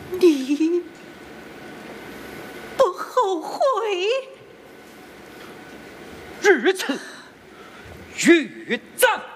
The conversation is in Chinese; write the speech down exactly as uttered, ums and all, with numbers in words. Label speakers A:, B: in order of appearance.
A: 你不后悔？
B: 如此，岳葬。